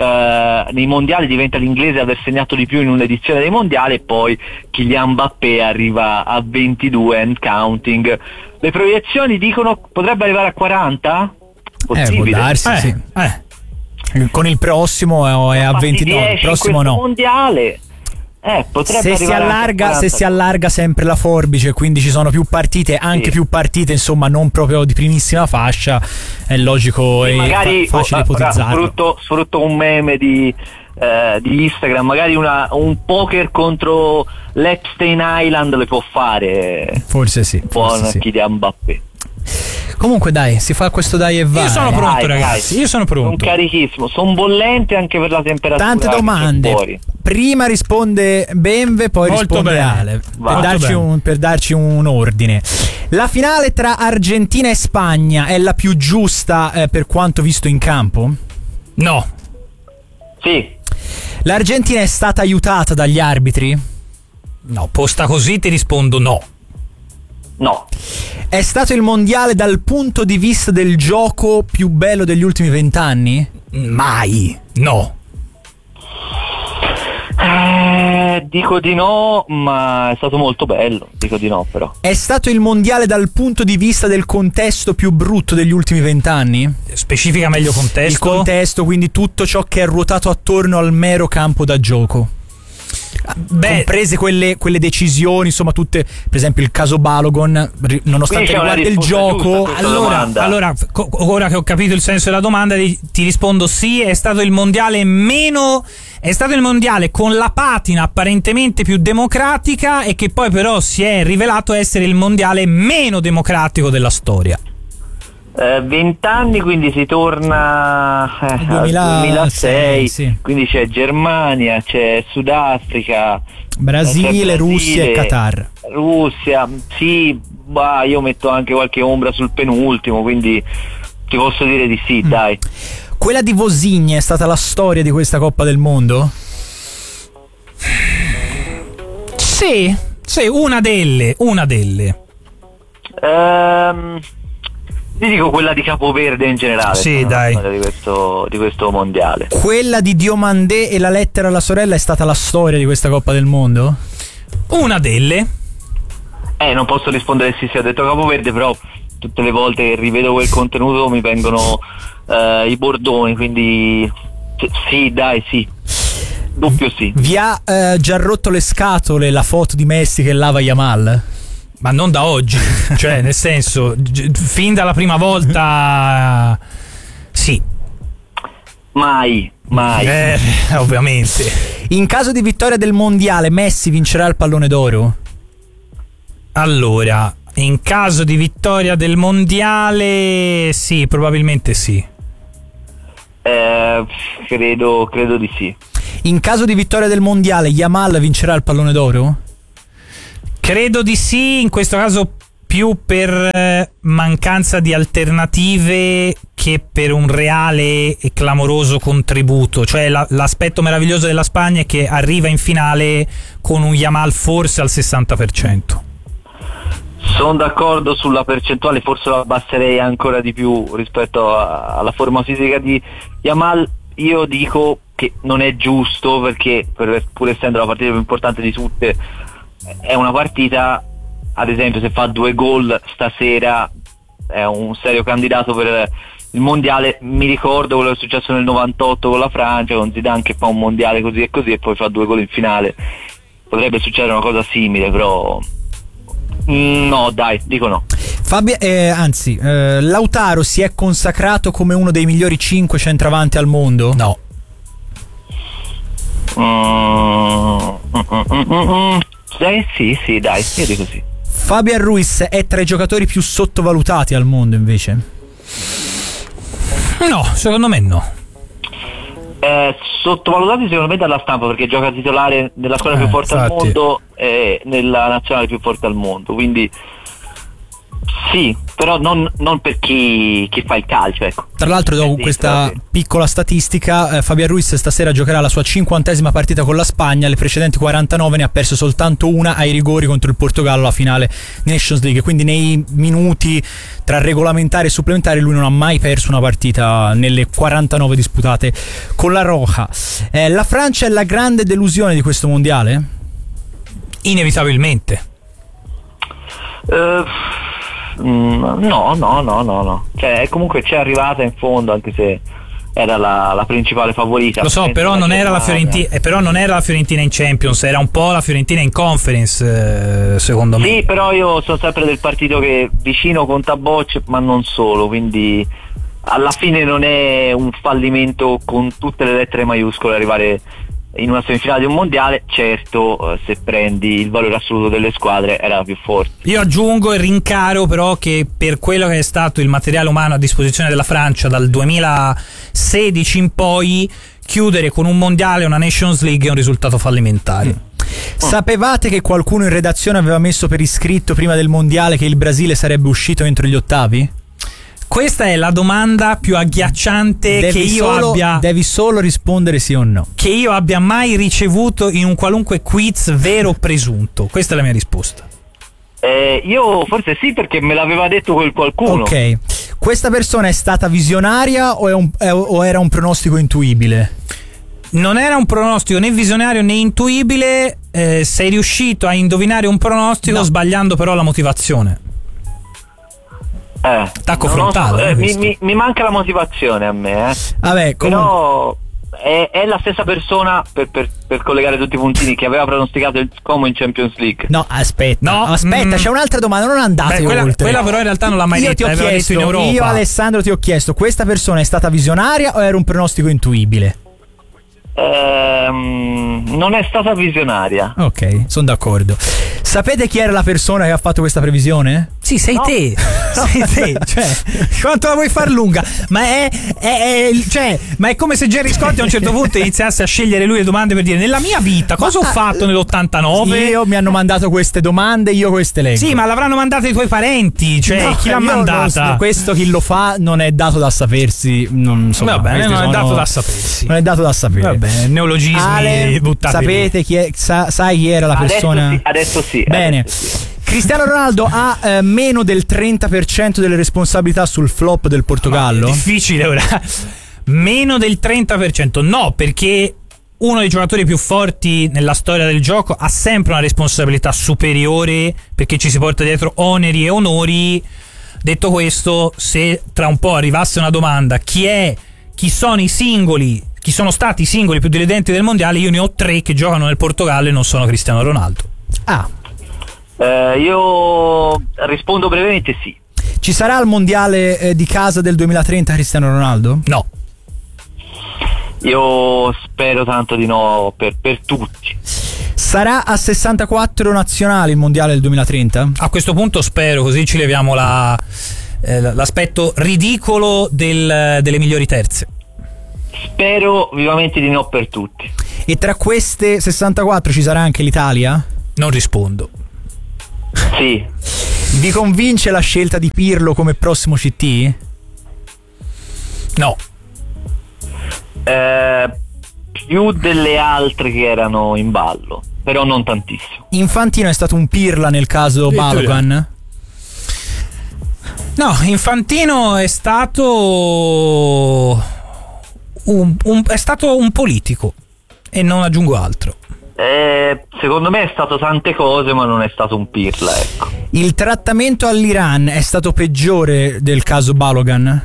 Uh, nei mondiali, diventa l'inglese ad aver segnato di più in un'edizione dei mondiali, e poi Kylian Mbappé arriva a ventidue and counting. Le proiezioni dicono potrebbe arrivare a quaranta? Possibile? Eh, può darsi, eh, sì. eh. Con il prossimo è a ventidue, il prossimo no. Mondiale. Eh, potrebbe se si allarga se si allarga sempre la forbice, quindi ci sono più partite, anche sì. più partite, insomma, non proprio di primissima fascia, è logico sì, e magari, fa- facile oh, ipotizzarlo. Sfrutto, sfrutto un meme di, eh, di Instagram, magari una, un poker contro l'Epstein Island le può fare. Forse sì. Buon sì. Kylian Mbappé. Comunque dai, si fa questo dai e vai. Io sono pronto, dai, ragazzi, dai. io sono pronto. Sono carichissimo, sono bollente anche per la temperatura. Tante domande. Prima risponde Benve, poi Molto risponde bene. Ale, per darci, un, per darci un ordine. La finale tra Argentina e Spagna è la più giusta eh, per quanto visto in campo? No. Sì. L'Argentina è stata aiutata dagli arbitri? No, posta così ti rispondo no. No. È stato il mondiale dal punto di vista del gioco più bello degli ultimi vent'anni? Mai. No. Eh, dico di no, ma è stato molto bello. Dico di no, però. È stato il mondiale dal punto di vista del contesto più brutto degli ultimi vent'anni? Specifica meglio contesto. Il contesto, quindi tutto ciò che è ruotato attorno al mero campo da gioco. Beh, comprese quelle, quelle decisioni, insomma, tutte, per esempio il caso Balogun, nonostante riguardi il gioco. Allora, allora co- ora che ho capito il senso della domanda, ti rispondo sì, è stato il mondiale meno è stato il mondiale con la patina apparentemente più democratica, e che poi però si è rivelato essere il mondiale meno democratico della storia. vent'anni, eh, quindi si torna eh, duemilasei, al duemilasei, sì. Quindi c'è Germania, c'è Sudafrica, Brasile, c'è Brasile, Russia e Qatar. Russia, sì, bah, io metto anche qualche ombra sul penultimo, quindi ti posso dire di sì, mm. dai. Quella di Vosigny è stata la storia di questa Coppa del Mondo? Sì. Sì, una delle, una delle. Ehm, ti dico quella di Capoverde in generale. Sì, dai. Di questo, di questo mondiale. Quella di Diomandé e la lettera alla sorella è stata la storia di questa Coppa del Mondo? Una delle. Eh, non posso rispondere sì, sì, ho detto Capoverde, però tutte le volte che rivedo quel contenuto mi vengono eh, i bordoni, quindi sì, dai, sì. Doppio sì. Vi ha eh, già rotto le scatole la foto di Messi che lava Yamal? Ma non da oggi, cioè nel senso, g- fin dalla prima volta sì. Mai, mai. Eh, ovviamente. In caso di vittoria del mondiale, Messi vincerà il pallone d'oro? Allora, in caso di vittoria del mondiale, sì, probabilmente sì. Eh, credo, credo di sì. In caso di vittoria del mondiale, Yamal vincerà il pallone d'oro? Credo di sì, in questo caso più per eh, mancanza di alternative che per un reale e clamoroso contributo. Cioè la, l'aspetto meraviglioso della Spagna è che arriva in finale con un Yamal forse al sessanta per cento. Sono d'accordo sulla percentuale, forse la abbasserei ancora di più rispetto a, alla forma fisica di Yamal. Io dico che non è giusto, perché per, pur essendo la partita più importante di tutte, è una partita, ad esempio se fa due gol stasera è un serio candidato per il mondiale. Mi ricordo quello che è successo nel novantotto con la Francia, con Zidane che fa un mondiale così e così e poi fa due gol in finale. Potrebbe succedere una cosa simile, però no, dai, dico no. Fabio, eh, anzi, eh, Lautaro si è consacrato come uno dei migliori cinque centravanti al mondo? No. Mm, mm, mm, mm, mm. Eh, sì, sì, dai, io dico sì. Fabian Ruiz è tra i giocatori più sottovalutati al mondo, invece? No, secondo me no. Eh, sottovalutati secondo me dalla stampa, perché gioca titolare nella squadra eh, più forte infatti. al mondo e nella nazionale più forte al mondo, quindi sì, però non, non per chi, chi fa il calcio, ecco. Tra l'altro, dopo sì, questa sì. piccola statistica, eh, Fabian Ruiz stasera giocherà la sua cinquantesima partita con la Spagna. Le precedenti quarantanove ne ha perse soltanto una ai rigori contro il Portogallo alla finale di Nations League. Quindi nei minuti tra regolamentare e supplementare lui non ha mai perso una partita nelle quarantanove disputate con la Roja. Eh, la Francia è la grande delusione di questo mondiale? Inevitabilmente. Uh, no, no, no, no, no. Cioè, comunque c'è arrivata in fondo, anche se era la, la principale favorita. Lo so, però non era la Fiorentina, eh, però non era la Fiorentina in Champions, era un po' la Fiorentina in Conference, eh, secondo me. Sì, però io sono sempre del partito che vicino conta bocce, ma non solo, quindi alla fine non è un fallimento con tutte le lettere maiuscole arrivare in una semifinale di un mondiale. Certo, se prendi il valore assoluto delle squadre era la più forte. Io aggiungo e rincaro però che per quello che è stato il materiale umano a disposizione della Francia dal duemilasedici in poi, chiudere con un mondiale e una Nations League è un risultato fallimentare. Mm. Sapevate che qualcuno in redazione aveva messo per iscritto prima del mondiale che il Brasile sarebbe uscito entro gli ottavi? Questa è la domanda più agghiacciante devi che io solo, abbia devi solo rispondere sì o no. Che io abbia mai ricevuto in un qualunque quiz, vero o presunto. Questa è la mia risposta. Eh, io forse sì, perché me l'aveva detto quel qualcuno. Ok. Questa persona è stata visionaria o, è un, è, o era un pronostico intuibile? Non era un pronostico né visionario né intuibile. Eh, sei riuscito a indovinare un pronostico, no, sbagliando però la motivazione. Eh, Attacco frontale. So, eh, eh, mi, mi, mi manca la motivazione a me, eh. Vabbè, però è, è la stessa persona, per, per, per collegare tutti i puntini, che aveva pronosticato il Como in Champions League. No, aspetta, no, aspetta, mm, c'è un'altra domanda, non andate beh, quella, oltre. Quella però in realtà non l'ha mai io detta, ti ho aveva chiesto, detto in Europa. Io Alessandro ti ho chiesto, questa persona è stata visionaria o era un pronostico intuibile? Ehm, non è stata visionaria. Ok, sono d'accordo. Sapete chi era la persona che ha fatto questa previsione? Sì, Sì, sei no. te, sei te, cioè, quanto la vuoi far lunga? Ma è, è, è, cioè, ma è come se Gerry Scotti a un certo punto iniziasse a scegliere lui le domande per dire nella mia vita cosa ma, ho fatto nell'ottantanove? Io mi hanno mandato queste domande, io queste leggo. Sì, ma l'avranno mandata i tuoi parenti, cioè no, chi l'ha mandata? Non, questo chi lo fa non è dato da sapersi, non so. Va bene, non sono, è dato da sapersi. Non è dato da sapere. Va bene, neologismi Ale, buttati. Sapete chi è, sa, sai chi era la adesso persona? Sì, adesso sì. Bene. Adesso sì. Cristiano Ronaldo ha eh, meno del trenta per cento delle responsabilità sul flop del Portogallo? Ma è difficile ora. Meno del trenta per cento no, perché uno dei giocatori più forti nella storia del gioco ha sempre una responsabilità superiore, perché ci si porta dietro oneri e onori. Detto questo, se tra un po' arrivasse una domanda chi è, chi sono i singoli, chi sono stati i singoli più dilettenti del mondiale, io ne ho tre che giocano nel Portogallo e non sono Cristiano Ronaldo. Ah, eh, io rispondo brevemente sì. Ci sarà il mondiale eh, di casa del duemilatrenta Cristiano Ronaldo? No. Io spero tanto di no per, per tutti. Sarà a sessantaquattro nazionali il mondiale del duemilatrenta? A questo punto spero, così ci leviamo la, eh, l'aspetto ridicolo del, delle migliori terze. Spero vivamente di no per tutti. E tra queste sessantaquattro ci sarà anche l'Italia? Non rispondo. Sì. Vi convince la scelta di Pirlo come prossimo C T? No. Eh, più delle altre che erano in ballo, però non tantissimo. Infantino è stato un pirla nel caso Balogan? No, Infantino è stato un, un, è stato un politico e non aggiungo altro. Eh, secondo me è stato tante cose, ma non è stato un pirla, ecco. Il trattamento all'Iran è stato peggiore del caso Balogan?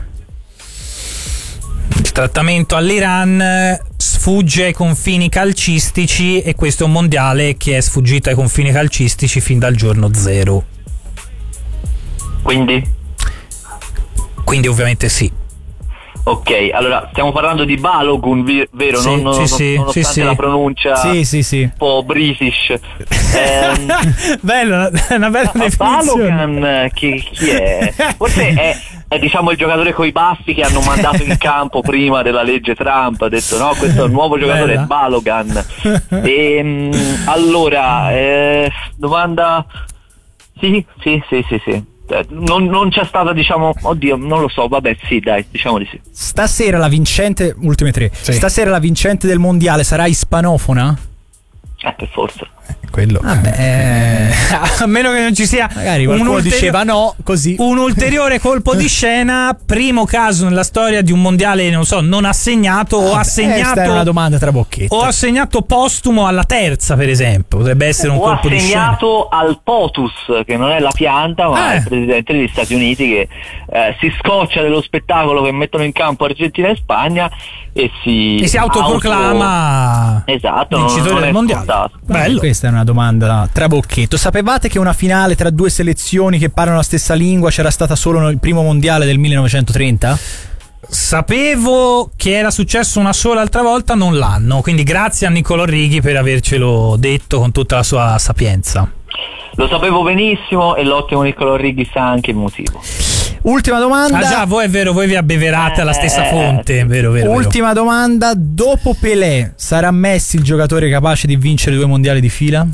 Il trattamento all'Iran sfugge ai confini calcistici e questo è un mondiale che è sfuggito ai confini calcistici fin dal giorno zero. Quindi? Quindi ovviamente sì. Ok, allora stiamo parlando di Balogun, vero? Sì, non, sì, non, sì, nonostante sì, sì. la pronuncia sì, sì, sì. un po' british. ehm, Bella, una bella definizione. Balogun, chi, chi è? Forse è, è diciamo il giocatore coi baffi che hanno mandato in campo prima della legge Trump. Ha detto no, questo è il nuovo giocatore, Bella. è Balogun. E, allora, eh, domanda. Sì, sì, sì, sì, sì. Non, non c'è stata, diciamo, oddio, non lo so, vabbè, sì, dai, diciamo di sì. Stasera la vincente, ultime tre. Sì. Stasera la vincente del mondiale sarà ispanofona? Eh, per forza. Quello. Vabbè, a meno che non ci sia magari un qualcuno ulteri- diceva no, così. un ulteriore colpo di scena, primo caso nella storia di un mondiale, non so, non assegnato o Vabbè, assegnato. questa era una domanda tra bocchetti. O assegnato postumo alla terza, per esempio. Potrebbe essere un o colpo di scena. assegnato al POTUS, che non è la pianta, ma Eh. è il presidente degli Stati Uniti che eh, si scoccia dello spettacolo che mettono in campo Argentina e Spagna e si, E si autoproclama auto... esatto, vincitore non, non del è mondiale. scontato. Bello. Questa è una domanda tra bocchetto. Sapevate che una finale tra due selezioni che parlano la stessa lingua c'era stata solo nel primo mondiale del millenovecentotrenta? Sapevo che era successo una sola altra volta, non l'anno. Quindi grazie a Niccolò Righi per avercelo detto con tutta la sua sapienza. Lo sapevo benissimo e l'ottimo Niccolò Righi sa anche il motivo. Ultima domanda. Ah già, voi è vero, voi vi abbeverate alla stessa fonte. Vero, vero, Ultima vero. domanda. Dopo Pelé, sarà Messi il giocatore capace di vincere due mondiali di fila?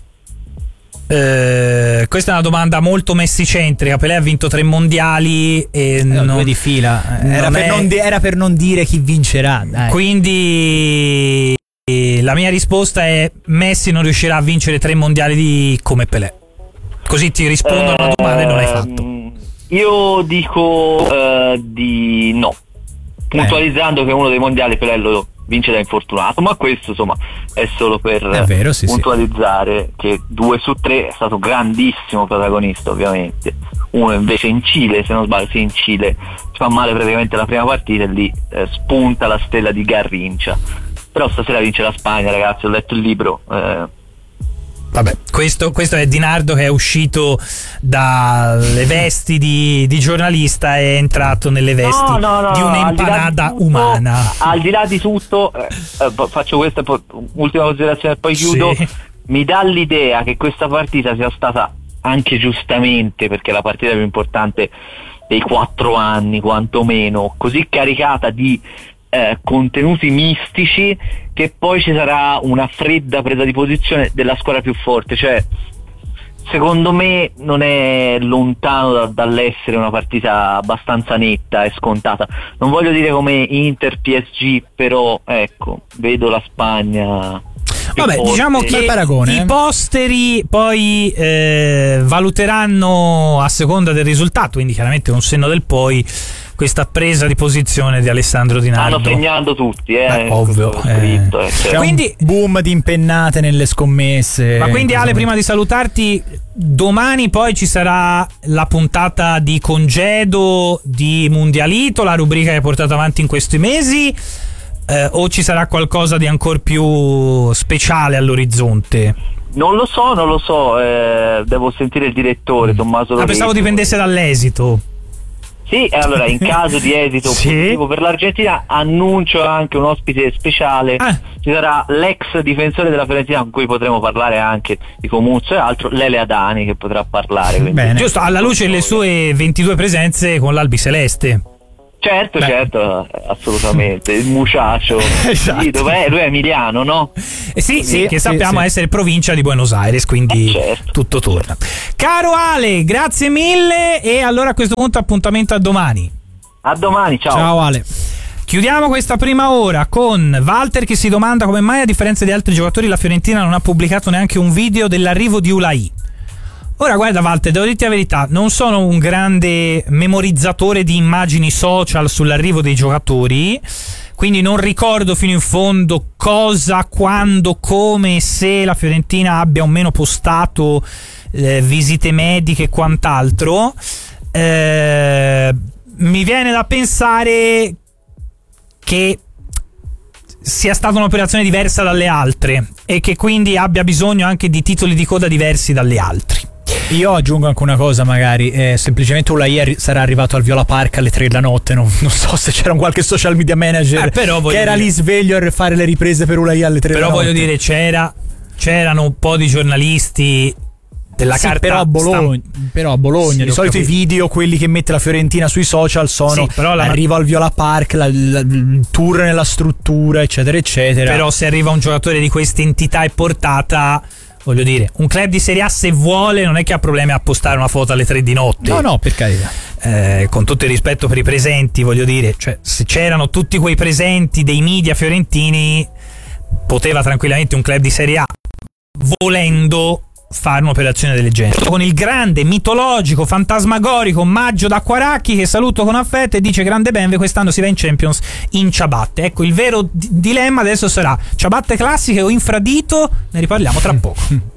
Eh, questa è una domanda molto messicentrica. Pelé ha vinto tre mondiali e No, non, due di fila. Era, non per è- non di- era per non dire chi vincerà. Dai. Quindi eh, la mia risposta è Messi non riuscirà a vincere tre mondiali di come Pelé. Così ti rispondo a una domanda e non l'hai fatto. Ehm, Io dico eh, di no, puntualizzando che uno dei mondiali Pelé lo vince da infortunato, ma questo insomma è solo per È vero, sì, puntualizzare che due su tre è stato grandissimo protagonista, ovviamente. Uno invece in Cile, se non sbaglio, sì, in Cile si fa male praticamente la prima partita e lì eh, spunta la stella di Garrincha. Però stasera vince la Spagna, ragazzi, ho letto il libro. Eh, Vabbè, questo, questo è Di Nardo che è uscito dalle vesti di, di giornalista e è entrato nelle vesti No, no, no, di al di là un'empanada di tutto- umana. Al di là di tutto, eh, eh, faccio questa poi, ultima considerazione e poi chiudo. Sì. Mi dà l'idea che questa partita sia stata anche giustamente, perché è la partita più importante dei quattro anni quantomeno, così caricata di eh, contenuti mistici, che poi ci sarà una fredda presa di posizione della squadra più forte. Cioè, secondo me non è lontano da, dall'essere una partita abbastanza netta e scontata. Non voglio dire come Inter P S G, però ecco, vedo la Spagna. Vabbè, diciamo che paragone, i eh. posteri poi eh, valuteranno a seconda del risultato, quindi chiaramente un senno del poi questa presa di posizione di Alessandro Di Nardo. Stanno segnando tutti, eh, Beh, ovvio. Scritto, eh. eh, cioè. Quindi boom di impennate nelle scommesse. Ma quindi Ale, prima di salutarti, domani poi ci sarà la puntata di congedo di Mundialito, la rubrica che hai portato avanti in questi mesi, eh, o ci sarà qualcosa di ancora più speciale all'orizzonte? Non lo so, non lo so, eh, devo sentire il direttore Tommaso Lorenzo. Ah, pensavo dipendesse dall'esito. Sì, allora in caso di esito sì. positivo per l'Argentina, annuncio anche un ospite speciale. Ah. Ci sarà l'ex difensore della Fiorentina, con cui potremo parlare anche di Comuzzo e altro, Lele Adani, che potrà parlare. Bene. Giusto, alla luce delle sue ventidue presenze con l'Albiceleste. Certo, Beh. certo, assolutamente. Il muchacho. Esatto. Sì, dov'è? Lui è emiliano, no? Eh sì, sì, sì, che sì, sappiamo sì. essere provincia di Buenos Aires, quindi eh, certo. tutto torna. Caro Ale, grazie mille, e allora a questo punto appuntamento a domani. A domani, ciao. Ciao Ale. Chiudiamo questa prima ora con Walter che si domanda come mai, a differenza di altri giocatori, la Fiorentina non ha pubblicato neanche un video dell'arrivo di Ulai. Ora guarda Walter, devo dirti la verità, non sono un grande memorizzatore di immagini social sull'arrivo dei giocatori, quindi non ricordo fino in fondo cosa, quando, come, se la Fiorentina abbia o meno postato eh, visite mediche e quant'altro. Eh, mi viene da pensare che sia stata un'operazione diversa dalle altre e che quindi abbia bisogno anche di titoli di coda diversi dalle altre. Io aggiungo anche una cosa, magari eh, semplicemente Ulai arri- sarà arrivato al Viola Park alle tre della notte, non, non so se c'era un qualche social media manager eh, però che era dire... lì sveglio a fare le riprese per Ulai alle tre però della notte. Però voglio dire, c'era c'erano un po' di giornalisti della sì, carta però a Bologna, stamp- però a Bologna sì, di solito capito. I video, quelli che mette la Fiorentina sui social, sono sì, però la... arriva al Viola Park, la, la, il tour nella struttura, eccetera eccetera. Però se arriva un giocatore di questa entità e portata, voglio dire, un club di Serie A, se vuole, non è che ha problemi a postare una foto alle tre di notte. No, no, per carità. Eh, con tutto il rispetto per i presenti, voglio dire, cioè, se c'erano tutti quei presenti dei media fiorentini, poteva tranquillamente un club di Serie A, volendo, fare un'operazione del genere. Con il grande, mitologico, fantasmagorico Maggio da Quaracchi, che saluto con affetto e dice: grande Benve, quest'anno si va in Champions in ciabatte. Ecco, il vero d- dilemma adesso sarà ciabatte classiche o infradito, ne riparliamo tra poco.